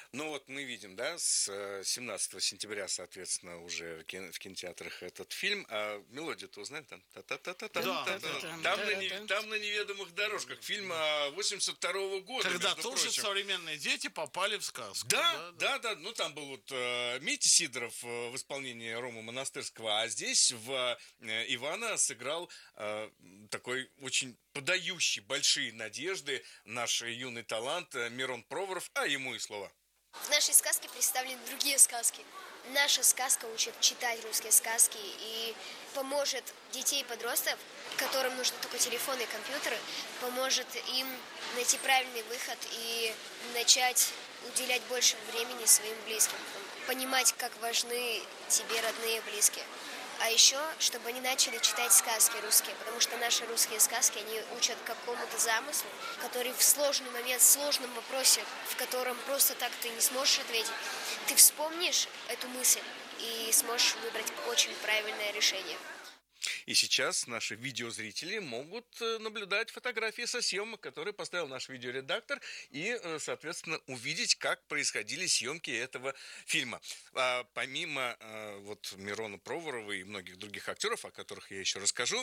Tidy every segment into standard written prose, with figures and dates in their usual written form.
Ну вот мы видим, да, с 17 сентября, соответственно, уже в кинотеатрах этот фильм. А мелодию-то узнаем там? Да, Та-та-та-та-та-та. да. Там на неведомых дорожках. Фильм 82 года, Когда между тоже прочим. современные дети попали в сказку. Да. Ну, там был вот Митя Сидоров в исполнении Рома Монастырского, а здесь Ивана сыграл такой очень подающий большие надежды наш юный талант Мирон Проворов, а ему и слово. В нашей сказке представлены другие сказки. Наша сказка учит читать русские сказки и поможет детей и подростков, которым нужны только телефоны и компьютеры, поможет им найти правильный выход и начать уделять больше времени своим близким, понимать, как важны тебе родные и близкие. А еще, чтобы они начали читать сказки русские, потому что наши русские сказки, они учат какому-то замыслу, который в сложный момент, в сложном вопросе, в котором просто так ты не сможешь ответить, ты вспомнишь эту мысль и сможешь выбрать очень правильное решение. И сейчас наши видеозрители могут наблюдать фотографии со съемок, которые поставил наш видеоредактор, и, соответственно, увидеть, как происходили съемки этого фильма. Помимо вот Мирона Проворова и многих других актеров, о которых я еще расскажу,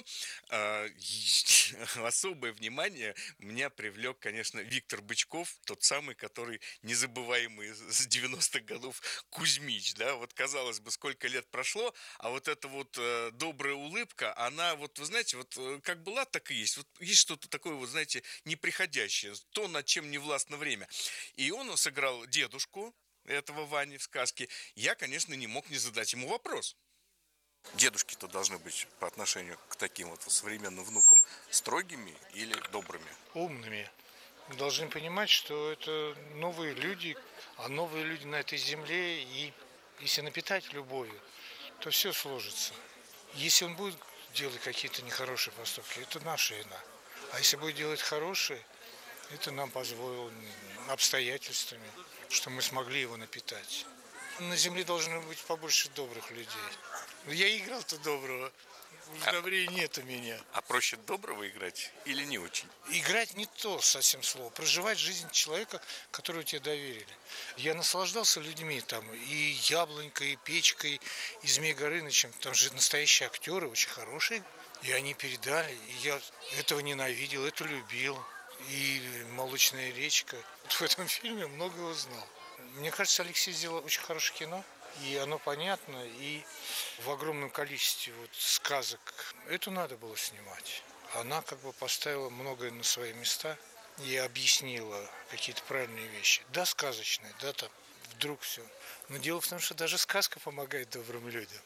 особое внимание меня привлек, конечно, Виктор Бычков, тот самый, который незабываемый с 90-х годов Кузьмич, да, вот казалось бы, сколько лет прошло, а вот эта вот добрая улыбка, она, вот, вы знаете, вот как была, так и есть. Вот есть что-то такое, вот, знаете, неприходящее, то, над чем не властно время. И он сыграл дедушку этого Вани в сказке. Я, конечно, не мог не задать ему вопрос. Дедушки-то должны быть по отношению к таким вот современным внукам строгими или добрыми? Умными. Должны понимать, что это новые люди, а новые люди на этой земле, и если напитать любовью, то все сложится. Если он будет делать какие-то нехорошие поступки, это наша вина. А если будет делать хорошие, это нам позволило обстоятельствами, что мы смогли его напитать. На земле должно быть побольше добрых людей. Я играл-то доброго, уж добрее нет у меня. А проще доброго играть или не очень? Играть не то совсем слово. Проживать жизнь человека, которого тебе доверили. Я наслаждался людьми, там, и Яблонькой, и Печкой, и Змей Горынычем. Там же настоящие актеры, очень хорошие. И они передали. И я этого ненавидел, это любил. И «Молочная речка». Вот в этом фильме много узнал. Мне кажется, Алексей сделал очень хорошее кино. И оно понятно, и в огромном количестве вот сказок. Это надо было снимать. Она как бы поставила многое на свои места и объяснила какие-то правильные вещи. Да, сказочные, да, там вдруг все. Но дело в том, что даже сказка помогает добрым людям.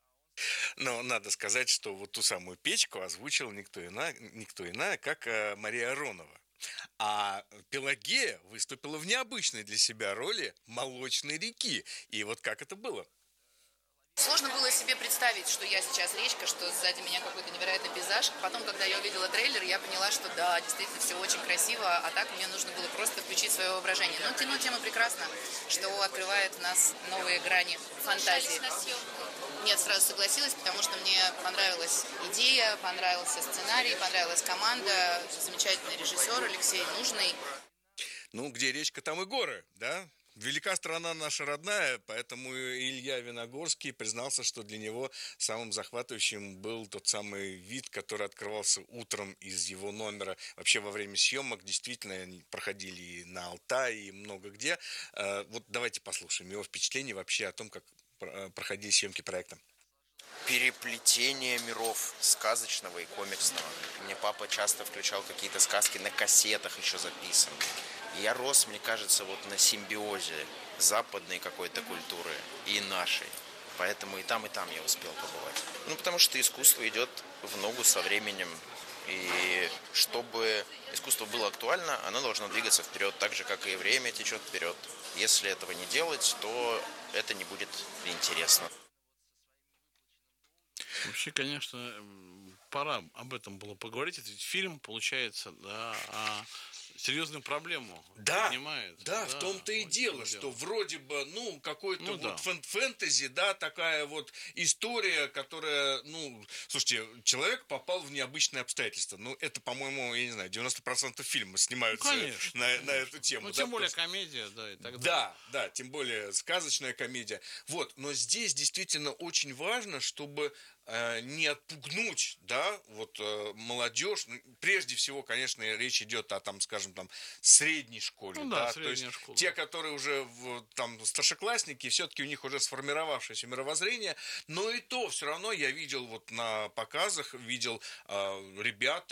Но надо сказать, что вот ту самую Печку озвучила никто иная, как Мария Аронова. А Пелагея выступила в необычной для себя роли молочной реки. И вот как это было? Сложно было себе представить, что я сейчас речка, что сзади меня какой-то невероятный пейзаж. Потом, когда я увидела трейлер, я поняла, что да, действительно все очень красиво, а так мне нужно было просто включить свое воображение. Но кино тема прекрасна, что открывает в нас новые грани фантазии. Нет, сразу согласилась, потому что мне понравилась идея, понравился сценарий, понравилась команда, замечательный режиссер Алексей Нужный. Ну, где речка, там и горы, да? Велика страна наша родная, поэтому Илья Виногорский признался, что для него самым захватывающим был тот самый вид, который открывался утром из его номера. Вообще во время съемок действительно они проходили и на Алтае, и много где. Вот давайте послушаем его впечатления вообще о том, как проходили съемки проекта. Переплетение миров сказочного и комиксного. Мне папа часто включал какие-то сказки на кассетах еще записанные. Я рос, мне кажется, вот на симбиозе западной какой-то культуры и нашей. Поэтому и там я успел побывать. Ну, потому что искусство идет в ногу со временем. И чтобы искусство было актуально, оно должно двигаться вперед, так же, как и время течет вперед. Если этого не делать, то это не будет интересно. Вообще, конечно, пора об этом было поговорить. Это ведь фильм, получается, да, серьезную проблему поднимает. Да, в том-то и вот дело, в чем что вроде бы, какой-то Ну да. фэнтези, да, такая вот история, которая, слушайте, человек попал в необычные обстоятельства. Это, по-моему, я не знаю, 90% фильма снимаются конечно, на эту тему. Ну, да, тем более потому что- комедия, да, и так далее. Да, тем более сказочная комедия. Но здесь действительно очень важно, чтобы не отпугнуть, да, молодежь. Прежде всего, конечно, речь идет о, скажем, средней школе, Ну да, да, средняя то есть школа. те, которые уже старшеклассники, все-таки у них уже сформировавшееся мировоззрение, но и то все равно я видел на показах, видел ребят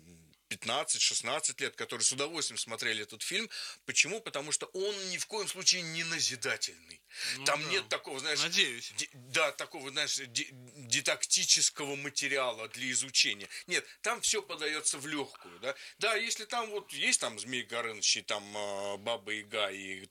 15-16 лет, которые с удовольствием смотрели этот фильм. Почему? Потому что он ни в коем случае не назидательный. Там нет такого, знаешь... Надеюсь. Такого, знаешь, дидактического материала для изучения. Нет, там все подается в легкую, да. Да, если там есть Змей Горыныч, и Баба Яга, и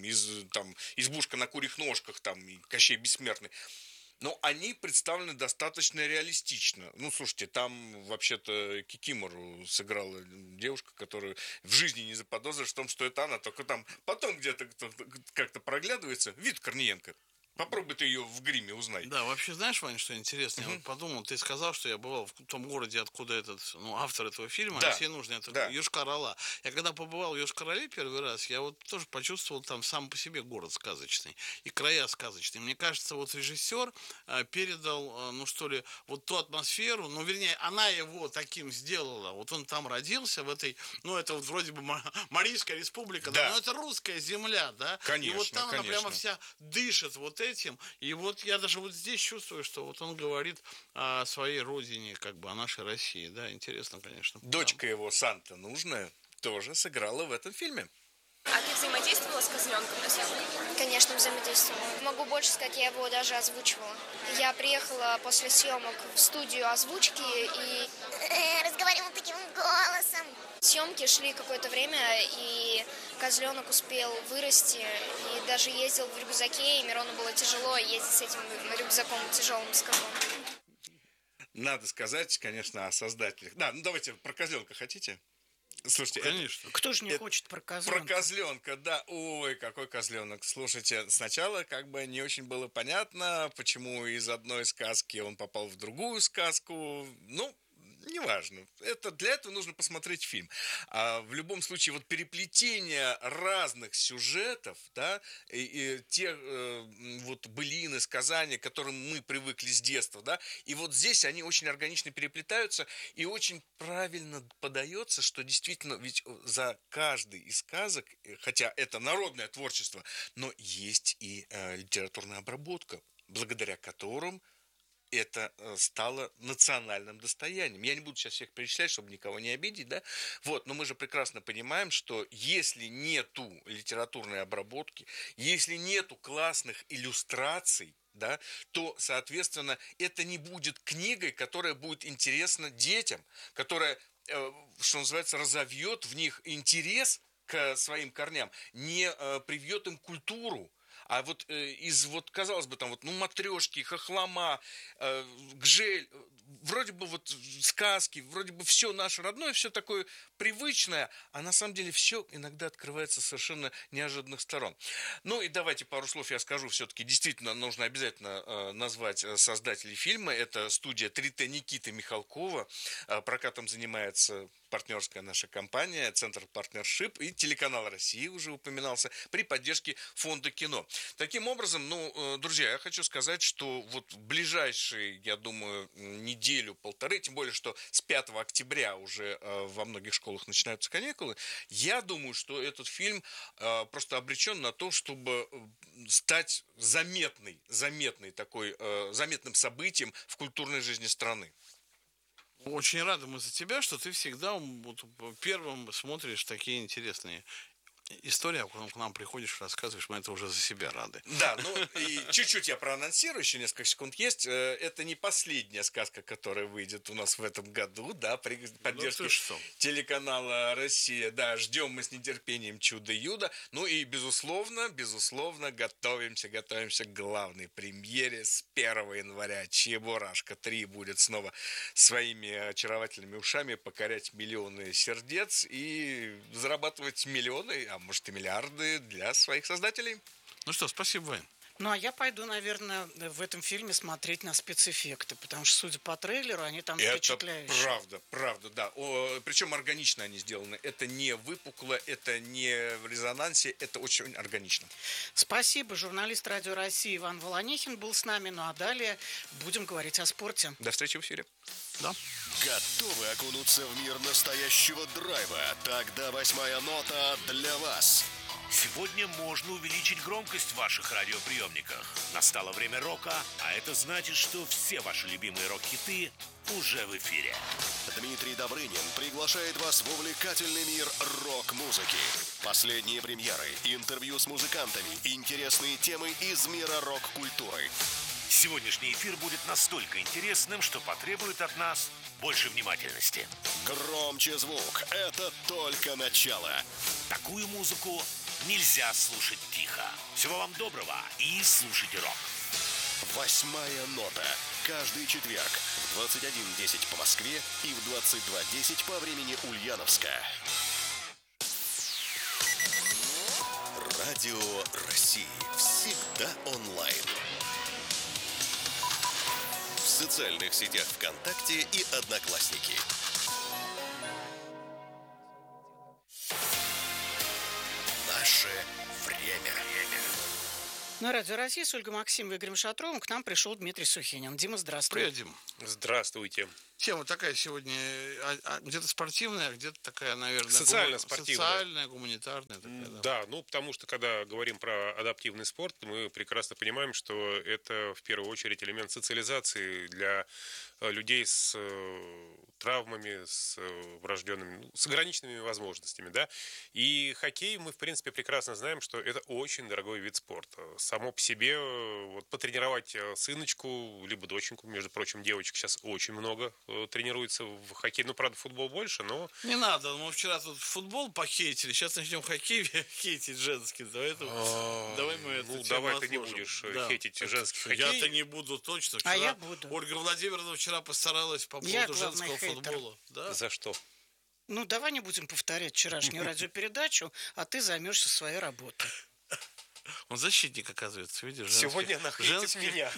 избушка на курьих ножках, и Кощей Бессмертный, но они представлены достаточно реалистично. Слушайте, там вообще-то Кикимору сыграла девушка, которую в жизни не заподозришь в том, что это она, только там потом где-то как-то проглядывается. Вид Корниенко. Попробуй ты ее в гриме узнай. Да, вообще, знаешь, Ваня, что интересно? Я подумал, ты сказал, что я бывал в том городе, откуда автор этого фильма, Да. Алексей Нужный, это Йошкар-Ола. Я когда побывал в Йошкар-Оле первый раз, я тоже почувствовал там сам по себе город сказочный и края сказочные. Мне кажется, режиссер передал, ту атмосферу, вернее, она его таким сделала. Он там родился в этой, это вроде бы Марийская республика, да, но это русская земля, да. Конечно, и там она конечно. прямо вся дышит этим. И я даже здесь чувствую, что он говорит о своей родине, о нашей России. Да, интересно, конечно. Дочка его, Санта Нужная, тоже сыграла в этом фильме. А ты взаимодействовала с козленком на съемках? Конечно, взаимодействовала. Могу больше сказать, я его даже озвучивала. Я приехала после съемок в студию озвучки и разговаривала таким голосом. Съемки шли какое-то время, и козленок успел вырасти, и даже ездил в рюкзаке, и Мирону было тяжело ездить с этим рюкзаком тяжелым с козлом. Надо сказать, конечно, о создателях. Да, давайте про козленка хотите? Слушайте, конечно. Кто же не хочет про козленка? Про козленка, да. Ой, какой козленок. Слушайте, сначала не очень было понятно, почему из одной сказки он попал в другую сказку. Неважно. Для этого нужно посмотреть фильм. А в любом случае, переплетение разных сюжетов, да, и те былины, сказания, к которым мы привыкли с детства, да, и здесь они очень органично переплетаются и очень правильно подается, что действительно ведь за каждой из сказок, хотя это народное творчество, но есть и литературная обработка, благодаря которым это стало национальным достоянием. Я не буду сейчас всех перечислять, чтобы никого не обидеть, да? Но мы же прекрасно понимаем, что если нету литературной обработки, если нету классных иллюстраций, да, то, соответственно, это не будет книгой, которая будет интересна детям, которая, что называется, разовьет в них интерес к своим корням, не привьет им культуру. А из казалось бы, матрешки, хохлома, гжель, вроде бы сказки, вроде бы все наше родное, все такое привычное, а на самом деле все иногда открывается с совершенно неожиданных сторон. И давайте пару слов я скажу. Все-таки действительно нужно обязательно назвать создателей фильма. Это студия 3Т Никиты Михалкова. Прокатом занимается партнерская наша компания, Центр Партнершип, и телеканал России уже упоминался, при поддержке Фонда кино. Таким образом, друзья, я хочу сказать, что в ближайшие, я думаю, неделю-полторы, тем более, что с 5 октября уже во многих школах начинаются каникулы, я думаю, что этот фильм просто обречен на то, чтобы стать заметным событием в культурной жизни страны. Очень рады мы за тебя, что ты всегда первым смотришь такие интересные история, а потом к нам приходишь, рассказываешь, мы это уже за себя рады. Да, ну и чуть-чуть я проанонсирую, еще несколько секунд есть. Это не последняя сказка, которая выйдет у нас в этом году, да, при поддержке телеканала «Россия». Да, ждем мы с нетерпением «Чудо-Юдо». Ну и, безусловно, готовимся к главной премьере с 1 января. «Чебурашка 3» будет снова своими очаровательными ушами покорять миллионы сердец и зарабатывать миллионы, а может и миллиарды для своих создателей. Ну что, спасибо, Вань. Ну, а я пойду, наверное, в этом фильме смотреть на спецэффекты, потому что, судя по трейлеру, они там впечатляющие. Это правда, да. Причем органично они сделаны. Это не выпукло, это не в резонансе, это очень органично. Спасибо. Журналист Радио России Иван Волонихин был с нами. Ну, а далее будем говорить о спорте. До встречи в эфире. Да. Готовы окунуться в мир настоящего драйва? Тогда 8-я нота для вас. Сегодня можно увеличить громкость в ваших радиоприемниках. Настало время рока, а это значит, что все ваши любимые рок-хиты уже в эфире. Дмитрий Добрынин приглашает вас в увлекательный мир рок-музыки. Последние премьеры, интервью с музыкантами, интересные темы из мира рок-культуры. Сегодняшний эфир будет настолько интересным, что потребует от нас больше внимательности. Громче звук, это только начало. Такую музыку нельзя слушать тихо. Всего вам доброго и слушайте рок. 8-я нота. Каждый четверг в 21:10 по Москве и в 22:10 по времени Ульяновска. Радио России. Всегда онлайн. В социальных сетях ВКонтакте и Одноклассники. Наше время. На Радио России с Ольгой Максимовой и Игорем Шатровым к нам пришел Дмитрий Сухинин. Дима, здравствуй. Привет, Дим. Здравствуйте. Тема такая сегодня где-то спортивная, где-то такая, наверное, социально-спортивная. Социальная, гуманитарная. Такая, да, ну потому что когда говорим про адаптивный спорт, мы прекрасно понимаем, что это в первую очередь элемент социализации для людей с травмами, с врожденными, с ограниченными возможностями, да. И хоккей мы, в принципе, прекрасно знаем, что это очень дорогой вид спорта. Само по себе вот, потренировать сыночку, либо доченьку, между прочим, девочек сейчас очень много тренируется в хоккее. Ну, правда, футбол больше, но... Не надо, мы вчера тут футбол похейтили, сейчас начнем хоккей хейтить женский, поэтому давай мы это давай ты не будешь хейтить женский хоккей. Я-то не буду точно. А я буду. Ольга Владимировна вчера постаралась по поводу женского футбола. Да? За что? Ну, давай не будем повторять вчерашнюю радиопередачу, а ты займешься своей работой. Он защитник, оказывается, видишь? Сегодня она хейтит меня.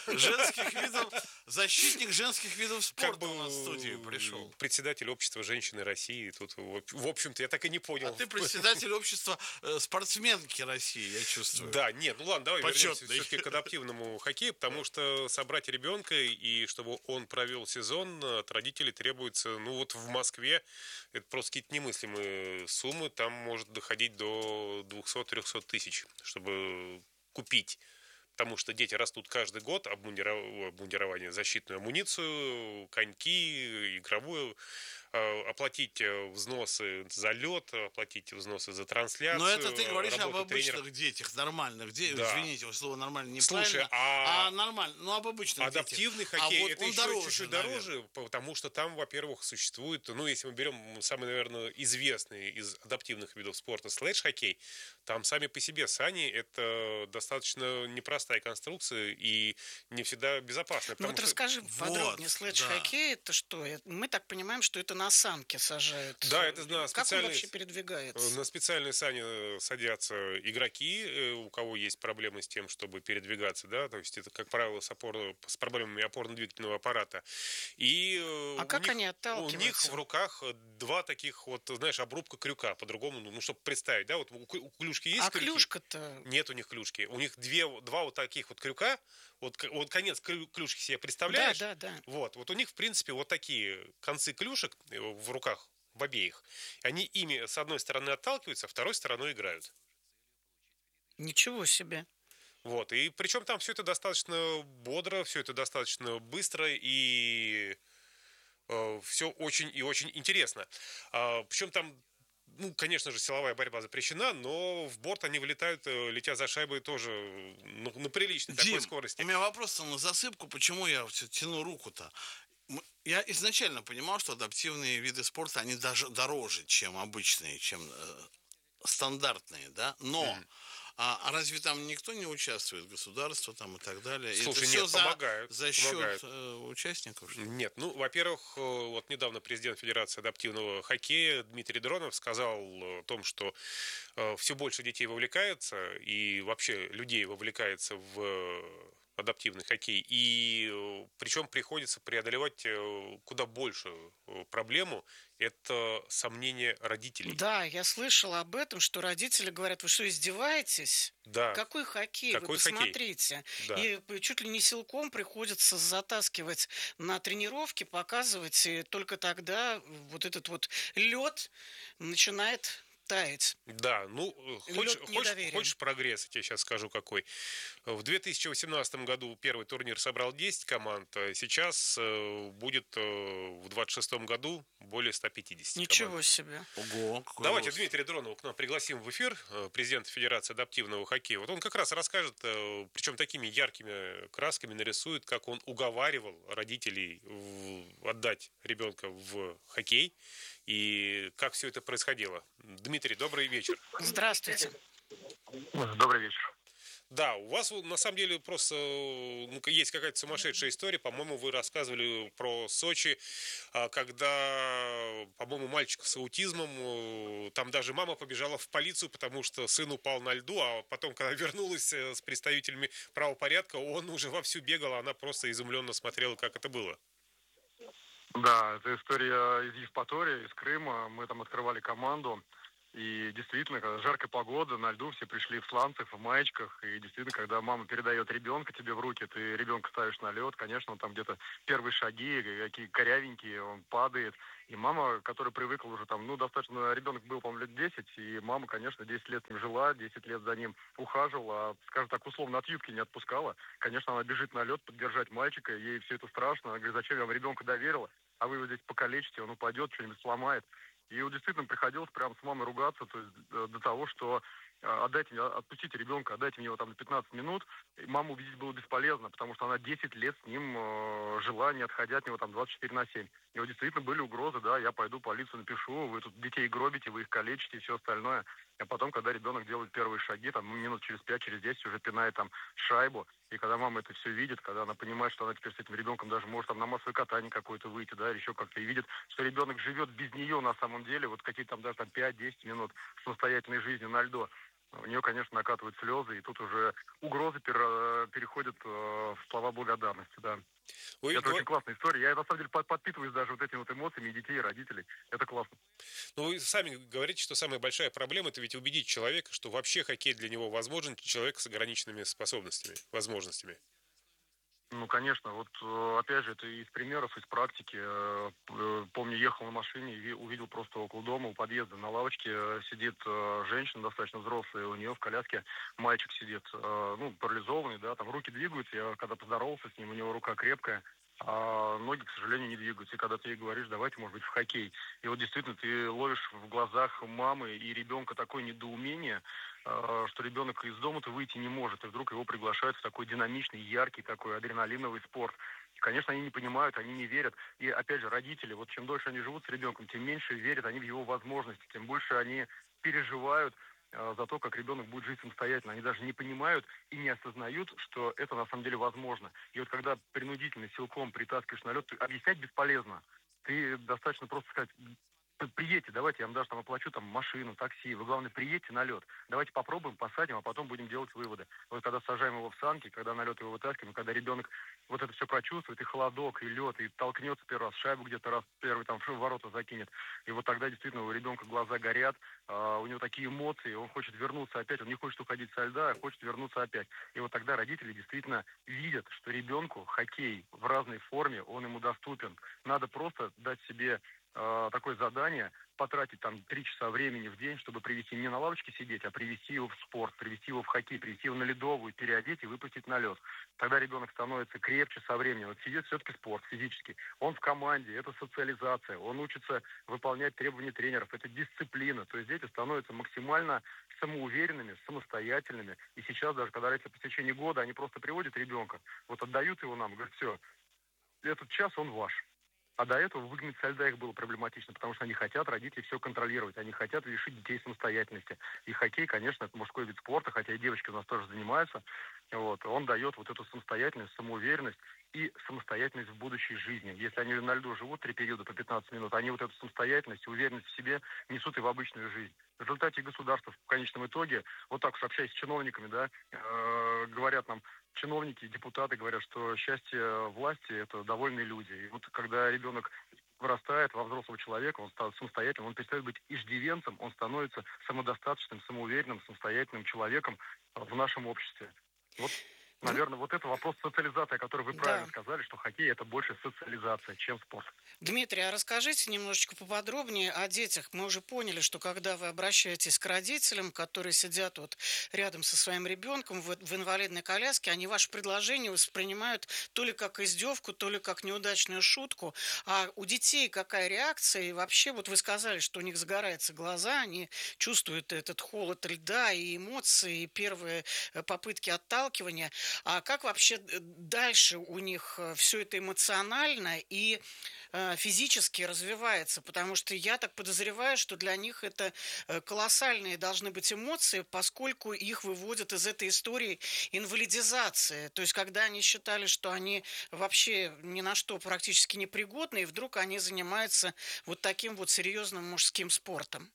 Защитник женских видов спорта у нас в студии пришел. Председатель общества женщины России. Тут, в общем-то, я так и не понял. А ты председатель общества спортсменки России, я чувствую. Да, нет, ну ладно, давай Почетный. вернемся все-таки к адаптивному хоккею, потому что собрать ребенка и чтобы он провел сезон, от родителей требуется, ну вот в Москве, это просто какие-то немыслимые суммы, там может доходить до 200-300 тысяч, чтобы купить. Потому что дети растут каждый год, обмундирование, защитную амуницию, коньки, игровую, оплатить взносы за лед, оплатить взносы за трансляцию. Но это ты говоришь об обычных детях, нормальных. Да. Извините, слово нормально неправильно. Слушай, нормально, ну об обычных адаптивный детях. хоккей, Вот это он еще чуть-чуть наверное. дороже, потому что там, во-первых, существует, ну, если мы берем самый, наверное, известный из адаптивных видов спорта слэдж-хоккей, там сами по себе сани это достаточно непростая конструкция и не всегда безопасная. Ну вот расскажи подробнее, слэдж-хоккей это что? Мы так понимаем, что это на санки сажают. Да, это на как специальные... он вообще передвигается? На специальные сани садятся игроки, у кого есть проблемы с тем, чтобы передвигаться, да, то есть это, как правило, с проблемами опорно-двигательного аппарата. И как они отталкиваются? У них в руках два таких вот, знаешь, обрубка крюка, по-другому, ну, чтобы представить, да, вот у клюшки есть крюки? Клюшка-то? Нет у них клюшки. У них два вот таких вот крюка, вот конец клюшки себе представляешь? Да. Вот у них, в принципе, вот такие концы клюшек в руках, в обеих. Они ими с одной стороны отталкиваются, а второй стороной играют. Ничего себе. Вот, и причем там все это достаточно бодро, все это достаточно быстро и все очень и очень интересно. Причем там ну, конечно же, силовая борьба запрещена, но в борт они вылетают, летя за шайбой тоже на приличной такой скорости. У меня вопрос на засыпку, почему я все тяну руку-то? Я изначально понимал, что адаптивные виды спорта, они даже дороже, чем обычные, чем стандартные, да? Но а разве там никто не участвует, государство там и так далее? Слушай, это нет, все помогают. за счет участников? Что ли? Нет, ну, во-первых, вот недавно президент Федерации адаптивного хоккея Дмитрий Дронов сказал о том, что все больше детей вовлекается и вообще людей вовлекается в адаптивный хоккей, и причем приходится преодолевать куда больше проблему, это сомнения родителей. Да, я слышала об этом, что родители говорят, вы что, издеваетесь? Да. Какой хоккей? Какой вы посмотрите. Да. И чуть ли не силком приходится затаскивать на тренировки, показывать, и только тогда вот этот вот лед начинает таять. Да, ну, хочешь прогресс, я тебе сейчас скажу какой. В 2018 году первый турнир собрал 10 команд, а сейчас будет в 2026 году более 150 Ничего команд. себе. Ого, Давайте Дмитрия Дронова к нам пригласим в эфир, президента Федерации адаптивного хоккея. Вот он как раз расскажет, причем такими яркими красками нарисует, как он уговаривал родителей отдать ребенка в хоккей и как все это происходило. Дмитрий, добрый вечер. Здравствуйте. Добрый вечер. Да, у вас на самом деле просто есть какая-то сумасшедшая история. По-моему, вы рассказывали про Сочи, когда, по-моему, мальчик с аутизмом, там даже мама побежала в полицию, потому что сын упал на льду, а потом, когда вернулась с представителями правопорядка, он уже вовсю бегал, а она просто изумленно смотрела, как это было. Да, это история из Евпатории, из Крыма. Мы там открывали команду. И действительно, когда жаркая погода, на льду все пришли в сланцах, в маечках. И действительно, когда мама передает ребенка тебе в руки, ты ребенка ставишь на лед, конечно, он там где-то первые шаги, какие корявенькие, он падает. И мама, которая привыкла уже там, достаточно, ребенок был, по-моему, лет 10, и мама, конечно, 10 лет с ним жила, 10 лет за ним ухаживала, скажем так, условно от юбки не отпускала. Конечно, она бежит на лед поддержать мальчика, ей все это страшно. Она говорит, зачем я вам ребенка доверила, а вы его здесь покалечите, он упадет, что-нибудь сломает. И вот действительно приходилось прямо с мамой ругаться, то есть до того, что отпустите ребенка, отдайте мне его там на 15 минут. И маму убедить было бесполезно, потому что она 10 лет с ним жила, не отходя от него там 24/7. И вот действительно были угрозы, да, я пойду полицию напишу, вы тут детей гробите, вы их калечите и все остальное. А потом, когда ребенок делает первые шаги, там минут через 5, через 10 уже пинает там шайбу. И когда мама это все видит, когда она понимает, что она теперь с этим ребенком даже может там на массовое катание какое-то выйти, да, или еще как-то, и видит, что ребенок живет без нее на самом деле, вот какие-то там даже там 5-10 минут самостоятельной жизни на льду. У нее, конечно, накатывают слезы, и тут уже угрозы переходят в слова благодарности, да. Это очень классная история. Я, на самом деле, подпитываюсь даже вот этими вот эмоциями и детей, и родителей. Это классно. Ну, вы сами говорите, что самая большая проблема – это ведь убедить человека, что вообще хоккей для него возможен, человек с ограниченными способностями, возможностями. Ну, конечно, вот опять же, это из примеров, из практики. Помню, ехал на машине и увидел просто около дома, у подъезда на лавочке сидит женщина достаточно взрослая, у нее в коляске мальчик сидит, парализованный, да, там руки двигаются, я когда поздоровался с ним, у него рука крепкая, а ноги, к сожалению, не двигаются. И когда ты ей говоришь, давайте, может быть, в хоккей. И вот действительно ты ловишь в глазах мамы и ребенка такое недоумение, что ребенок из дома-то выйти не может, и вдруг его приглашают в такой динамичный, яркий такой адреналиновый спорт. И, конечно, они не понимают, они не верят. И, опять же, родители, вот чем дольше они живут с ребенком, тем меньше верят они в его возможности, тем больше они переживают за то, как ребенок будет жить самостоятельно. Они даже не понимают и не осознают, что это на самом деле возможно. И вот когда принудительно силком притаскиваешь на лед, объяснять бесполезно. Ты достаточно просто сказать: приедьте, давайте, я вам даже там оплачу там машину, такси. Вы, главное, приедьте на лед. Давайте попробуем, посадим, а потом будем делать выводы. Вот когда сажаем его в санки, когда на лед его вытаскиваем, когда ребенок вот это все прочувствует, и холодок, и лед, и толкнется первый раз, шайбу где-то раз первый там в ворота закинет. И вот тогда действительно у ребенка глаза горят, у него такие эмоции, он хочет вернуться опять, он не хочет уходить со льда, а хочет вернуться опять. И вот тогда родители действительно видят, что ребенку хоккей в разной форме, он ему доступен. Надо просто дать себе такое задание, потратить там 3 часа времени в день, чтобы привести не на лавочке сидеть, а привести его в спорт, привести его в хоккей, привести его на ледовую, переодеть и выпустить на лед. Тогда ребенок становится крепче со временем. Вот сидит все-таки спорт физический. Он в команде, это социализация. Он учится выполнять требования тренеров. Это дисциплина. То есть дети становятся максимально самоуверенными, самостоятельными. И сейчас даже, когда родители по течение года, они просто приводят ребенка, вот отдают его нам, говорят, все, этот час он ваш. А до этого выгнать со льда их было проблематично, потому что они хотят, родители, все контролировать. Они хотят лишить детей самостоятельности. И хоккей, конечно, это мужской вид спорта, хотя и девочки у нас тоже занимаются. Вот, он дает вот эту самостоятельность, самоуверенность и самостоятельность в будущей жизни. Если они на льду живут 3 периода по 15 минут, они вот эту самостоятельность и уверенность в себе несут и в обычную жизнь. В результате государство в конечном итоге, вот так вот общаясь с чиновниками, да, говорят нам, чиновники, депутаты говорят, что счастье власти – это довольные люди. И вот когда ребенок вырастает во взрослого человека, он становится самостоятельным, он перестает быть иждивенцем, он становится самодостаточным, самоуверенным, самостоятельным человеком в нашем обществе. Вот, наверное, вот это вопрос социализации, о котором вы правильно сказали, что хоккей – это больше социализация, чем спорт. Дмитрий, а расскажите немножечко поподробнее о детях. Мы уже поняли, что когда вы обращаетесь к родителям, которые сидят вот рядом со своим ребенком в инвалидной коляске, они ваше предложение воспринимают то ли как издевку, то ли как неудачную шутку. А у детей какая реакция? И вообще, вот вы сказали, что у них загораются глаза, они чувствуют этот холод льда и эмоции, и первые попытки отталкивания. А как вообще дальше у них все это эмоционально и физически развивается? Потому что я так подозреваю, что для них это колоссальные должны быть эмоции, поскольку их выводят из этой истории инвалидизации. То есть, когда они считали, что они вообще ни на что практически непригодны, и вдруг они занимаются вот таким вот серьезным мужским спортом.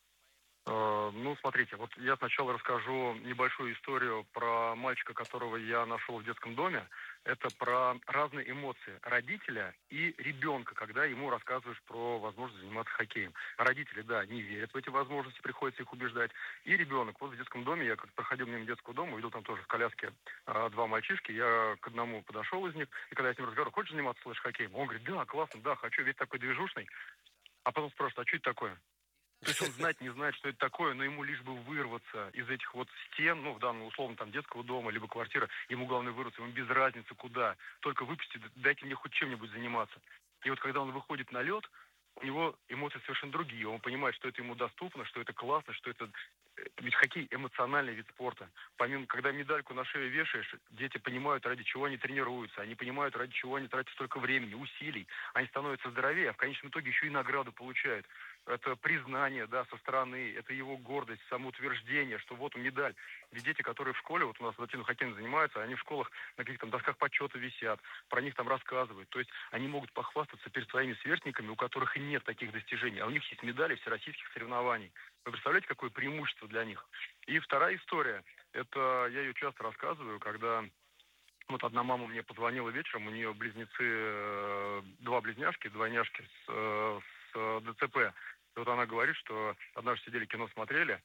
Ну, смотрите, вот я сначала расскажу небольшую историю про мальчика, которого я нашел в детском доме. Это про разные эмоции родителя и ребенка, когда ему рассказываешь про возможность заниматься хоккеем. Родители, да, не верят в эти возможности, приходится их убеждать. И ребенок. Вот в детском доме, я как проходил мимо детского дома, увидел там тоже в коляске 2 мальчишки. Я к одному подошел из них, и когда я с ним разговаривал, хочешь заниматься флеш-хоккеем? Он говорит, да, классно, да, хочу, весь такой движушный. А потом спрашивает, а что это такое? То есть он знать не знает, что это такое, но ему лишь бы вырваться из этих вот стен, ну, в данном условно, там, детского дома, либо квартиры. Ему главное вырваться, ему без разницы куда. Только выпустите, дайте мне хоть чем-нибудь заниматься. И вот когда он выходит на лед, у него эмоции совершенно другие. Он понимает, что это ему доступно, что это классно, что это... Ведь хоккей – эмоциональный вид спорта. Помимо, когда медальку на шею вешаешь, дети понимают, ради чего они тренируются. Они понимают, ради чего они тратят столько времени, усилий. Они становятся здоровее, а в конечном итоге еще и награду получают. Это признание, да, со стороны, это его гордость, самоутверждение, что вот медаль. Ведь дети, которые в школе, вот у нас в хоккеем занимаются, они в школах на каких-то досках почета висят, про них там рассказывают. То есть они могут похвастаться перед своими сверстниками, у которых и нет таких достижений, а у них есть медали всероссийских соревнований. Вы представляете, какое преимущество для них? И вторая история, это я ее часто рассказываю, когда вот одна мама мне позвонила вечером, у нее близнецы, 2 близняшки, двойняшки с ДЦП. И вот она говорит, что однажды сидели кино смотрели,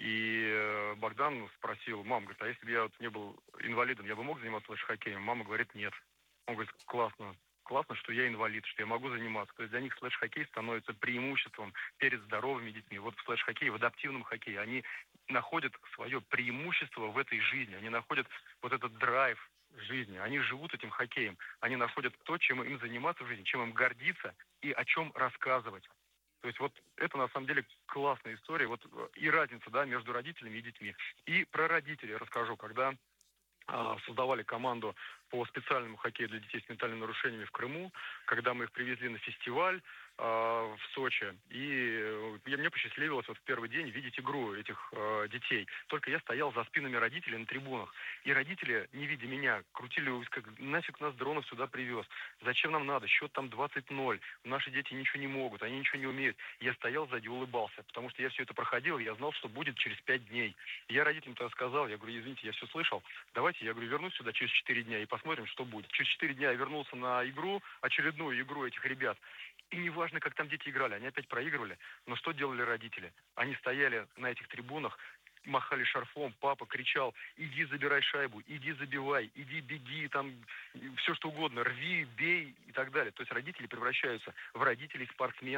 и Богдан спросил, мам, говорит, а если бы я вот не был инвалидом, я бы мог заниматься флеш-хоккеем? Мама говорит, нет. Он говорит, классно, что я инвалид, что я могу заниматься. То есть для них флеш-хоккей становится преимуществом перед здоровыми детьми. Вот в флеш-хоккее, в адаптивном хоккее, они находят свое преимущество в этой жизни, они находят вот этот драйв жизни, они живут этим хоккеем, они находят то, чем им заниматься в жизни, чем им гордиться и о чем рассказывать. То есть вот это на самом деле классная история, вот и разница, да, между родителями и детьми. И про родителей расскажу, когда создавали команду по специальному хоккею для детей с ментальными нарушениями в Крыму, когда мы их привезли на фестиваль в Сочи, и мне посчастливилось вот в первый день видеть игру этих детей. Только я стоял за спинами родителей на трибунах, и родители, не видя меня, крутили, как нафиг нас Дронов сюда привез, зачем нам надо, счет там 20-0, наши дети ничего не могут, они ничего не умеют. Я стоял сзади, улыбался, потому что я все это проходил, я знал, что будет через 5 дней. Я родителям тогда сказал, я говорю, извините, я все слышал, давайте, я говорю, вернусь сюда через 4 дня и посмотрим, что будет. Через 4 дня я вернулся на игру, очередную игру этих ребят. И неважно, как там дети играли, они опять проигрывали. Но что делали родители? Они стояли на этих трибунах, махали шарфом, папа кричал, иди забирай шайбу, иди забивай, иди беги, там все что угодно, рви, бей и так далее. То есть родители превращаются в родителей спортсменов.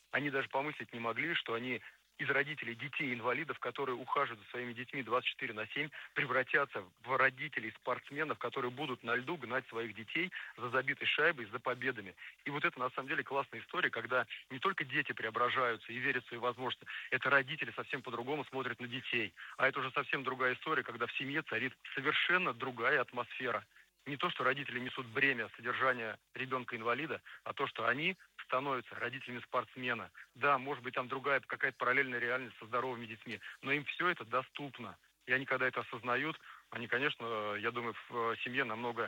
Они даже помыслить не могли, что они из родителей детей-инвалидов, которые ухаживают за своими детьми 24/7, превратятся в родителей спортсменов, которые будут на льду гнать своих детей за забитой шайбой, за победами. И вот это на самом деле классная история, когда не только дети преображаются и верят в свои возможности, это родители совсем по-другому смотрят на детей. А это уже совсем другая история, когда в семье царит совершенно другая атмосфера. Не то, что родители несут бремя содержания ребенка-инвалида, а то, что они становятся родителями спортсмена. Да, может быть, там другая какая-то параллельная реальность со здоровыми детьми, но им все это доступно. И они, когда это осознают, они, конечно, я думаю, в семье намного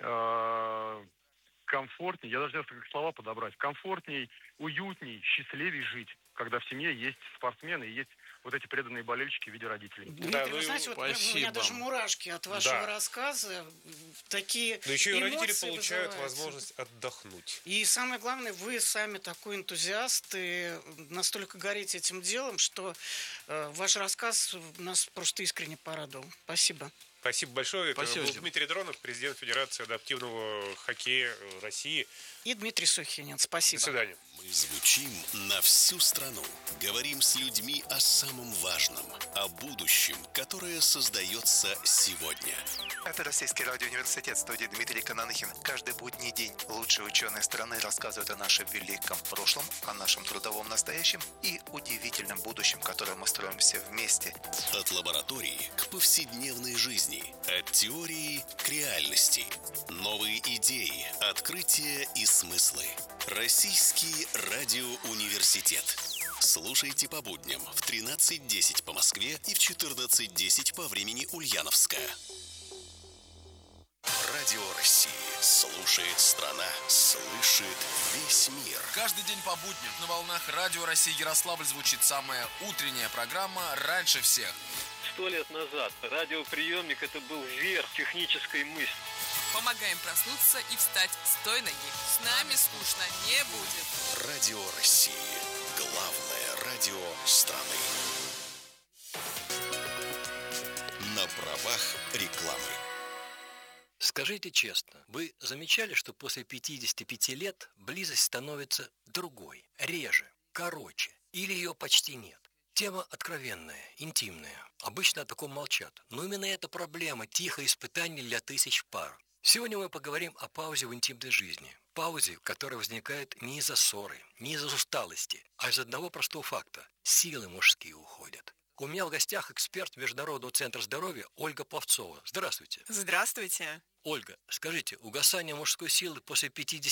комфортнее, я даже несколько слова подобрать, комфортней, уютней, счастливее жить, когда в семье есть спортсмены и есть вот эти преданные болельщики в виде родителей. Дмитрий, вы знаете, вот у меня даже мурашки от вашего рассказа. Такие да еще и родители получают вызываются. Возможность отдохнуть. И самое главное, вы сами такой энтузиаст и настолько горите этим делом, что ваш рассказ нас просто искренне порадовал. Спасибо. Спасибо большое. Спасибо. Это был Дмитрий Дронов, президент Федерации адаптивного хоккея России. И Дмитрий Сухинин. Спасибо. До свидания. Мы звучим на всю страну. Говорим с людьми о самом важном, о будущем, которое создается сегодня. Это Российский радиоуниверситет, студия Дмитрий Кананихин. Каждый будний день лучшие ученые страны рассказывают о нашем великом прошлом, о нашем трудовом настоящем и удивительном будущем, которое мы строим все вместе. От лаборатории к повседневной жизни, от теории к реальности. Новые идеи, открытия и смыслы. Российский радиоуниверситет. Слушайте по будням в 13:10 по Москве и в 14:10 по времени Ульяновска. Радио России. Слушает страна, слышит весь мир. Каждый день по будням на волнах Радио России Ярославль звучит самая утренняя программа «Раньше всех». 100 лет назад радиоприемник – это был верх технической мысли. Помогаем проснуться и встать с той ноги. С нами скучно не будет. Радио России. Главное радио страны. На правах рекламы. Скажите честно, вы замечали, что после 55 лет близость становится другой, реже, короче, или ее почти нет? Тема откровенная, интимная. Обычно о таком молчат. Но именно эта проблема – тихое испытание для тысяч пар. Сегодня мы поговорим о паузе в интимной жизни. Паузе, которая возникает не из-за ссоры, не из-за усталости, а из одного простого факта – силы мужские уходят. У меня в гостях эксперт Международного центра здоровья Ольга Пловцова. Здравствуйте. Здравствуйте. Ольга, скажите, угасание мужской силы после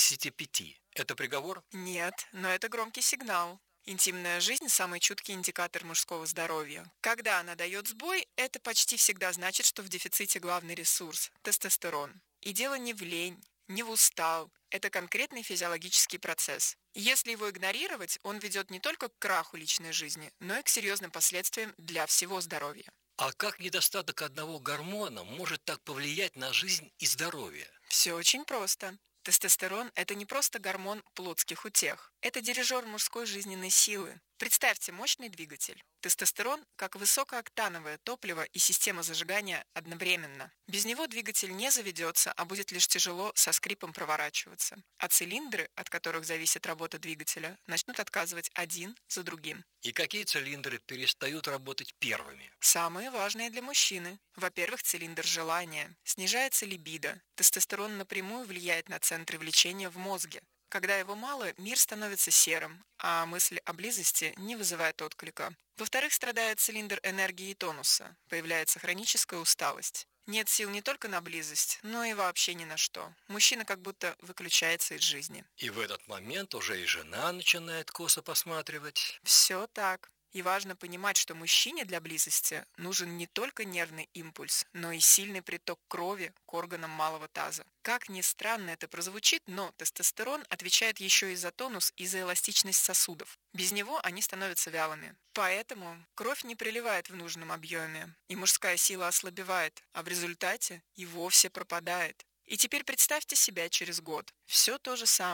55 – это приговор? Нет, но это громкий сигнал. Интимная жизнь – самый чуткий индикатор мужского здоровья. Когда она дает сбой, это почти всегда значит, что в дефиците главный ресурс – тестостерон. И дело не в лень, не в устал. Это конкретный физиологический процесс. Если его игнорировать, он ведет не только к краху личной жизни, но и к серьезным последствиям для всего здоровья. А как недостаток одного гормона может так повлиять на жизнь и здоровье? Все очень просто. Тестостерон – это не просто гормон плотских утех. Это дирижер мужской жизненной силы. Представьте мощный двигатель. Тестостерон – как высокооктановое топливо и система зажигания одновременно. Без него двигатель не заведется, а будет лишь тяжело со скрипом проворачиваться. А цилиндры, от которых зависит работа двигателя, начнут отказывать один за другим. И какие цилиндры перестают работать первыми? Самые важные для мужчины. Во-первых, цилиндр желания. Снижается либидо. Тестостерон напрямую влияет на центры влечения в мозге. Когда его мало, мир становится серым, а мысль о близости не вызывает отклика. Во-вторых, страдает цилиндр энергии и тонуса. Появляется хроническая усталость. Нет сил не только на близость, но и вообще ни на что. Мужчина как будто выключается из жизни. И в этот момент уже и жена начинает косо посматривать. Все так. И важно понимать, что мужчине для близости нужен не только нервный импульс, но и сильный приток крови к органам малого таза. Как ни странно это прозвучит, но тестостерон отвечает еще и за тонус и за эластичность сосудов. Без него они становятся вялыми. Поэтому кровь не приливает в нужном объеме, и мужская сила ослабевает, а в результате и вовсе пропадает. И теперь представьте себя через год. Все то же самое.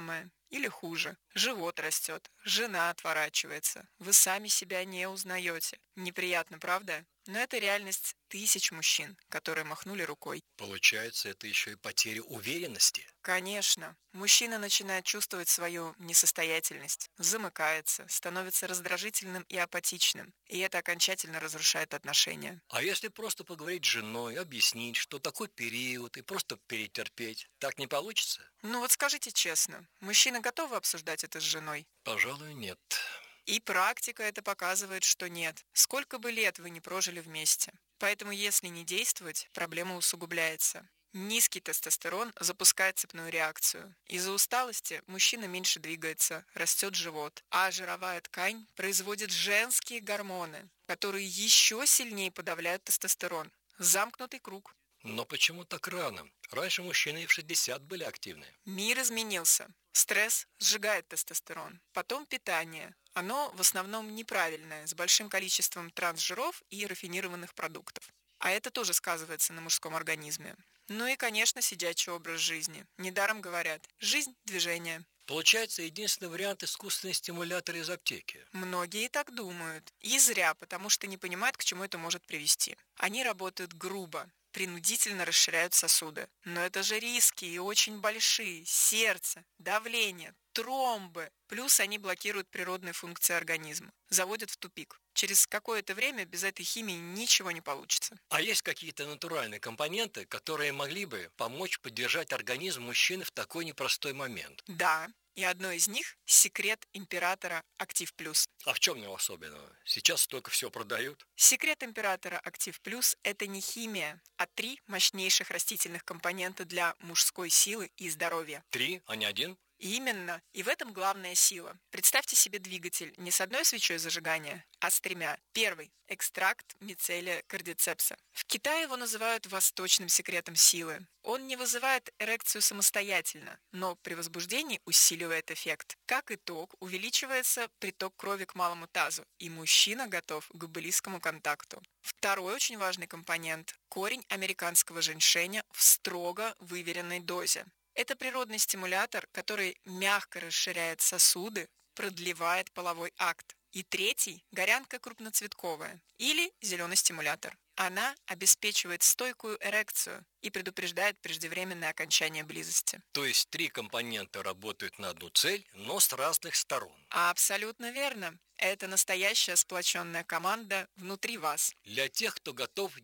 Или хуже, живот растет, жена отворачивается, вы сами себя не узнаете. Неприятно, правда? Но это реальность тысяч мужчин, которые махнули рукой. Получается, это еще и потеря уверенности. Конечно. Мужчина начинает чувствовать свою несостоятельность, замыкается, становится раздражительным и апатичным. И это окончательно разрушает отношения. А если просто поговорить с женой, объяснить, что такой период, и просто перетерпеть, так не получится? Ну вот скажите честно, мужчины готовы обсуждать это с женой? Пожалуй, нет. И практика это показывает, что нет. Сколько бы лет вы не прожили вместе. Поэтому если не действовать, проблема усугубляется. Низкий тестостерон запускает цепную реакцию. Из-за усталости мужчина меньше двигается, растет живот, а жировая ткань производит женские гормоны, которые еще сильнее подавляют тестостерон. Замкнутый круг. Но почему так рано? Раньше мужчины и в 60 были активны. Мир изменился. Стресс сжигает тестостерон. Потом питание. Оно в основном неправильное, с большим количеством трансжиров и рафинированных продуктов. А это тоже сказывается на мужском организме. Ну и, конечно, сидячий образ жизни. Недаром говорят «жизнь – движение». Получается, единственный вариант – искусственный стимулятор из аптеки. Многие так думают. И зря, потому что не понимают, к чему это может привести. Они работают грубо, принудительно расширяют сосуды. Но это же риски и очень большие. Сердце, давление, тромбы. Плюс они блокируют природные функции организма. Заводят в тупик. Через какое-то время без этой химии ничего не получится. А есть какие-то натуральные компоненты, которые могли бы помочь поддержать организм мужчины в такой непростой момент? Да. И одно из них – секрет императора Актив Плюс. А в чем его особенного? Сейчас столько всего продают. Секрет императора Актив Плюс – это не химия, а 3 мощнейших растительных компонента для мужской силы и здоровья. 3, а не 1? Именно. И в этом главная сила. Представьте себе двигатель не с одной свечой зажигания, а с 3. Первый – экстракт мицелия кардицепса. В Китае его называют восточным секретом силы. Он не вызывает эрекцию самостоятельно, но при возбуждении усиливает эффект. Как итог, увеличивается приток крови к малому тазу, и мужчина готов к близкому контакту. Второй очень важный компонент – корень американского женьшеня в строго выверенной дозе. Это природный стимулятор, который мягко расширяет сосуды, продлевает половой акт. И третий – горянка крупноцветковая или зеленый стимулятор. Она обеспечивает стойкую эрекцию и предупреждает преждевременное окончание близости. То есть 3 компонента работают на одну цель, но с разных сторон. Абсолютно верно. Это настоящая сплоченная команда внутри вас. Для тех, кто готов